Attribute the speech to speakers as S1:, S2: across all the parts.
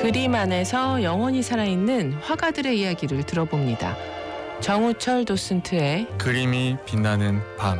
S1: 그림 안에서 영원히 살아있는 화가들의 이야기를 들어봅니다. 정우철 도슨트의
S2: 그림이 빛나는 밤.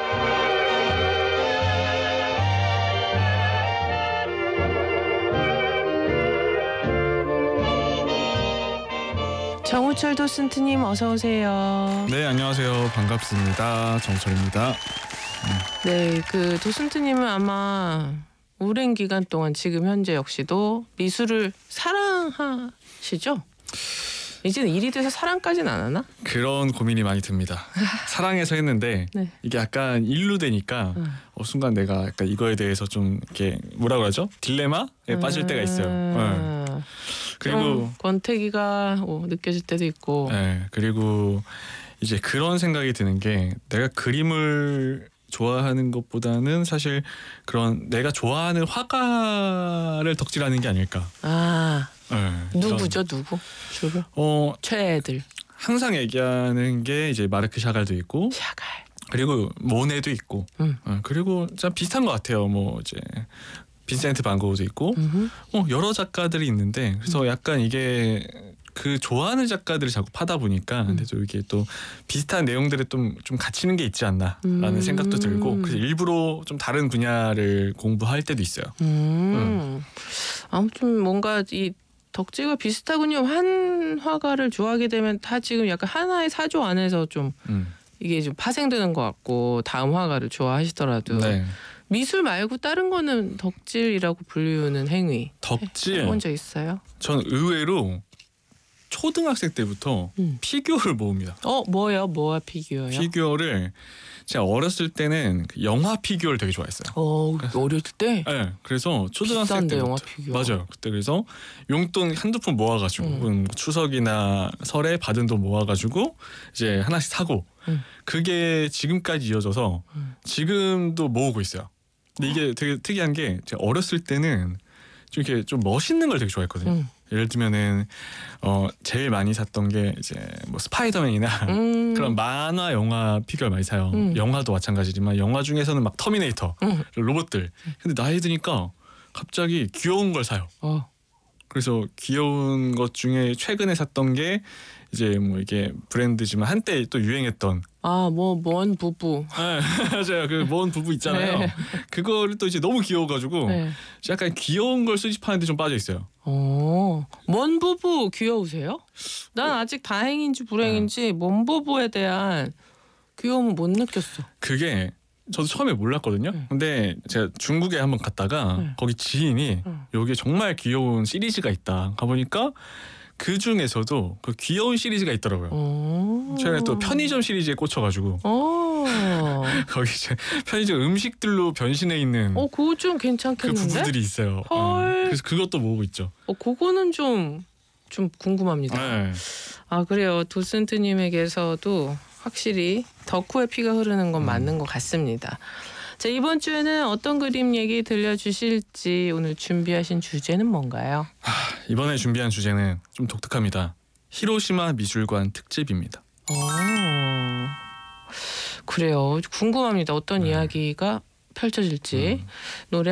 S1: 정우철 도슨트님 어서 오세요.
S2: 네, 안녕하세요. 반갑습니다. 정철입니다.
S1: 네, 그 도슨트님은 아마 오랜 기간 동안 지금 현재 역시도 미술을 사랑하시죠? 이제는 일이 돼서 사랑까지는 안 하나?
S2: 그런 고민이 많이 듭니다. 사랑해서 했는데
S1: 네.
S2: 이게 약간 일로 되니까 순간 내가 약간 이거에 대해서 좀 이렇게 뭐라 그러죠? 딜레마에 빠질 때가 있어요. 네. 그리고
S1: 권태기가 느껴질 때도 있고.
S2: 네, 그리고 이제 그런 생각이 드는 게 내가 그림을 좋아하는 것보다는 사실 그런 내가 좋아하는 화가를 덕질하는 게 아닐까.
S1: 아,
S2: 네,
S1: 누구죠, 누구? 주로? 최애들.
S2: 항상 얘기하는 게 이제 마르크 샤갈도 있고,
S1: 샤갈.
S2: 그리고 모네도 있고, 그리고 참 비슷한 것 같아요. 뭐 이제 빈센트 반 고흐도 있고, 여러 작가들이 있는데, 그래서 약간 이게 그 좋아하는 작가들을 자꾸 파다 보니까 근데 또 이게 또 비슷한 내용들에 좀 갇히는 게 있지 않나라는 생각도 들고, 그래서 일부러 좀 다른 분야를 공부할 때도 있어요.
S1: 아무튼 뭔가 이 덕질과 비슷하군요. 한 화가를 좋아하게 되면 다 지금 약간 하나의 사조 안에서 좀 이게 좀 파생되는 것 같고, 다음 화가를 좋아하시더라도
S2: 네.
S1: 미술 말고 다른 거는 덕질이라고 불리우는 행위
S2: 덕질.
S1: 해본 적 있어요?
S2: 전 의외로 초등학생 때부터 피규어를 모읍니다.
S1: 뭐야 피규어요?
S2: 피규어를 제가 어렸을 때는 그 영화 피규어를 되게 좋아했어요.
S1: 어릴 때?
S2: 네, 그래서 초등학생
S1: 비싼데,
S2: 때부터
S1: 영화 피규어.
S2: 맞아요. 그때 그래서 용돈 한두 푼 모아가지고 추석이나 설에 받은 돈 모아가지고 이제 하나씩 사고 그게 지금까지 이어져서 지금도 모으고 있어요. 근데 이게 되게 특이한 게 제가 어렸을 때는 좀 이렇게 좀 멋있는 걸 되게 좋아했거든요. 예를 들면은 제일 많이 샀던 게 이제 뭐 스파이더맨이나 그런 만화 영화 피규어를 많이 사요. 영화도 마찬가지지만 영화 중에서는 막 터미네이터, 로봇들. 근데 나이 드니까 갑자기 귀여운 걸 사요. 그래서 귀여운 것 중에 최근에 샀던 게 이제 뭐 이게 브랜드지만 한때 또 유행했던
S1: 먼 부부.
S2: 네, 맞아요. 그 먼 부부 있잖아요.
S1: 네.
S2: 그거를 또 이제 너무 귀여워가지고
S1: 네.
S2: 약간 귀여운 걸 수집하는데 좀 빠져 있어요.
S1: 먼 부부 귀여우세요? 난 아직 다행인지 불행인지 먼 부부에 대한 귀여움은 못 느꼈어.
S2: 그게 저도 처음에 몰랐거든요. 근데 제가 중국에 한번 갔다가 거기 지인이 여기에 정말 귀여운 시리즈가 있다. 가보니까 그 중에서도 그 귀여운 시리즈가 있더라고요. 최근에 또 편의점 시리즈에 꽂혀가지고 거기 이제 편의점 음식들로 변신해 있는
S1: 그거 좀
S2: 그
S1: 괜찮겠는데?
S2: 부부들이 있어요.
S1: 헐.
S2: 그래서 그것도 모으고 있죠.
S1: 그거는 좀 궁금합니다.
S2: 네.
S1: 그래요. 도슨트님에게서도 확실히 덕후의 피가 흐르는 건 맞는 것 같습니다. 자, 이번 주에는 어떤 그림 얘기 들려주실지 오늘 준비하신 주제는 뭔가요?
S2: 이번에 준비한 주제는 좀 독특합니다. 히로시마 미술관 특집입니다.
S1: 그래요. 궁금합니다. 어떤 이야기가 펼쳐질지. 노래